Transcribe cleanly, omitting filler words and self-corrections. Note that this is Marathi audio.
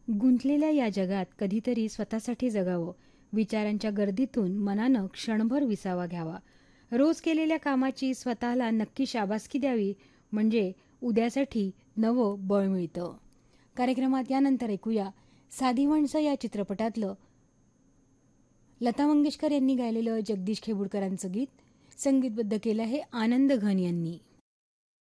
गुंतलेल्या या जगात कधीतरी स्वतःसाठी जगावं, विचारांच्या गर्दीतून मनानं क्षणभर विसावा घ्यावा. रोज केलेल्या कामाची स्वतःला नक्की शाबासकी द्यावी, म्हणजे उद्यासाठी नवं बळ मिळतं. कार्यक्रमात यानंतर ऐकूया साधी माणसं या चित्रपटातलं लता मंगेशकर यांनी गायलेलं जगदीश खेबुडकरांचं गीत. संगीतबद्ध केलं आहे आनंद घन यांनी.